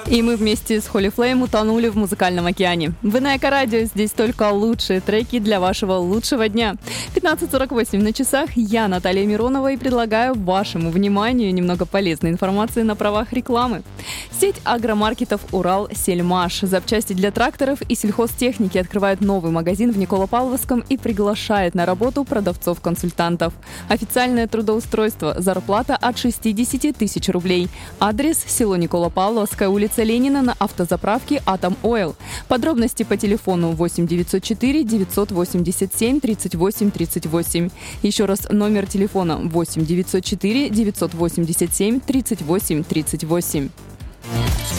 И мы вместе с Holy Flame утонули в музыкальном океане. Вы на Эко-радио, здесь только лучшие треки для вашего лучшего дня. 15:48 на часах, я Наталья Миронова и предлагаю вашему вниманию немного полезной информации на правах рекламы. Сеть агромаркетов «Урал-Сельмаш». Запчасти для тракторов и сельхозтехники открывает новый магазин в Николо-Павловском и приглашает на работу продавцов-консультантов. Официальное трудоустройство, зарплата от 60 тысяч рублей. Адрес – село Николо-Павловская, улица Ленина, на автозаправке «Атом Ойл». Подробности по телефону 8 904 987 38 38. Еще раз номер телефона 8 904 987 38 38.